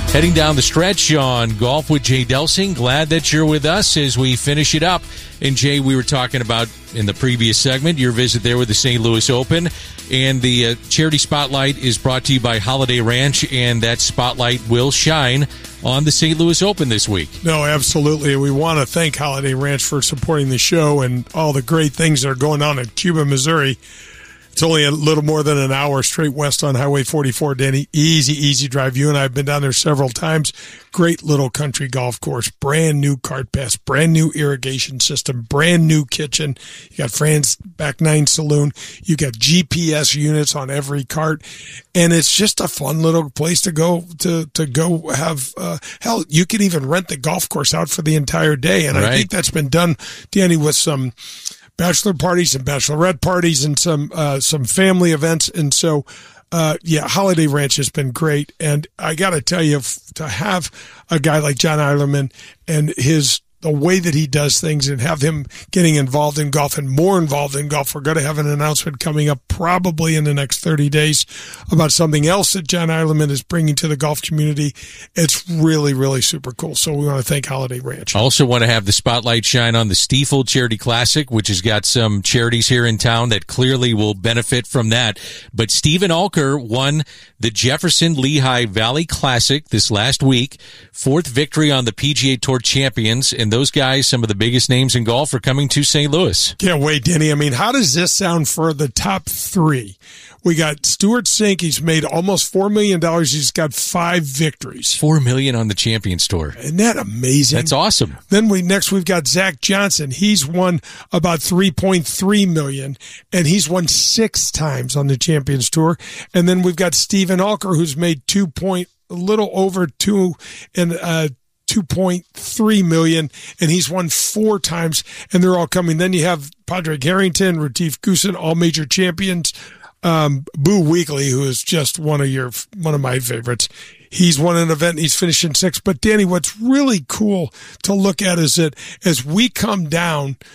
Heading down the stretch on Golf with Jay Delsing. Glad that you're with us as we finish it up. And Jay, we were talking about in the previous segment your visit there with the St. Louis Open. And the Charity Spotlight is brought to you by Holiday Ranch, and that spotlight will shine on the St. Louis Open this week. No, absolutely. We want to thank Holiday Ranch for supporting the show and all the great things that are going on in Cuba, Missouri. It's only a little more than an hour straight west on Highway 44, Danny. Easy drive. You and I have been down there several times. Great little country golf course. Brand new cart pass. Brand new irrigation system. Brand new kitchen. You got Fran's Back Nine Saloon. You got GPS units on every cart. And it's just a fun little place to go to go have, hell, you can even rent the golf course out for the entire day. And I think that's been done, Danny, with some bachelor parties and bachelorette parties and some family events. And so, Holiday Ranch has been great. And I got to tell you, to have a guy like John Eilerman and the way that he does things and have him getting involved in golf and more involved in golf. We're going to have an announcement coming up probably in the next 30 days about something else that John Eilerman is bringing to the golf community. It's really, really super cool. So we want to thank Holiday Ranch. I also want to have the spotlight shine on the Stiefel Charity Classic, which has got some charities here in town that clearly will benefit from that. But Stephen Alker won the Jefferson Lehigh Valley Classic this last week. 4th victory on the PGA Tour Champions. And those guys, some of the biggest names in golf, are coming to St. Louis. Can't wait, Denny. I mean, how does this sound for the top 3? We got Stuart Sink. He's made almost $4 million. He's got 5 victories. $4 million on the Champions Tour. Isn't that amazing? That's awesome. Then we've got Zach Johnson. He's won about $3.3 million, and he's won 6 times on the Champions Tour. And then we've got Stephen Alker, who's made a little over 2.3 million, and he's won 4 times, and they're all coming. Then you have Padraig Harrington, Retief Goosen, all major champions. Boo Weekley, who is just one of my favorites. He's won an event. He's finishing 6th. But Danny, what's really cool to look at is that as we come down